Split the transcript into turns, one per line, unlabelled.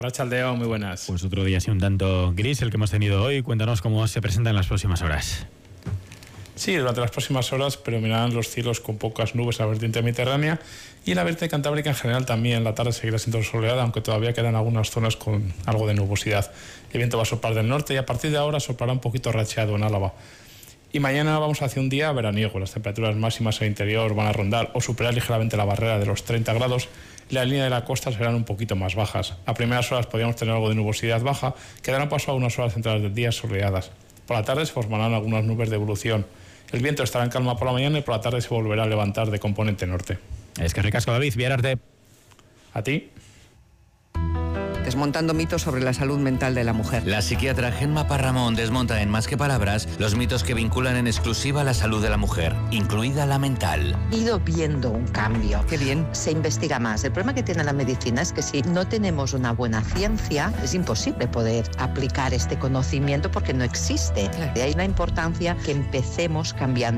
Arratsaldeon, muy buenas.
Pues otro día así un tanto gris el que hemos tenido hoy. Cuéntanos cómo se presenta en las próximas horas.
Sí, durante las próximas horas predominarán los cielos con pocas nubes en la vertiente mediterránea y la vertiente cantábrica en general también. La tarde seguirá siendo soleada, aunque todavía quedan algunas zonas con algo de nubosidad. El viento va a soplar del norte y a partir de ahora soplará un poquito racheado en Álava. Y mañana vamos hacia un día veraniego. Las temperaturas máximas en el interior van a rondar o superar ligeramente la barrera de los 30 grados. La línea de la costa serán un poquito más bajas. A primeras horas podríamos tener algo de nubosidad baja, que darán paso a unas horas centrales del día soleadas. Por la tarde se formarán algunas nubes de evolución. El viento estará en calma por la mañana y por la tarde se volverá a levantar de componente norte.
Es que ricasco, David, Viararte.
¿A ti?
Desmontando mitos sobre la salud mental de la mujer.
La psiquiatra Gemma Parramón desmonta en Más que Palabras los mitos que vinculan en exclusiva la salud de la mujer, incluida la mental.
He ido viendo un cambio.
Qué bien.
Se investiga más. El problema que tiene la medicina es que si no tenemos una buena ciencia, es imposible poder aplicar este conocimiento porque no existe.
Claro.
De ahí la importancia que empecemos cambiando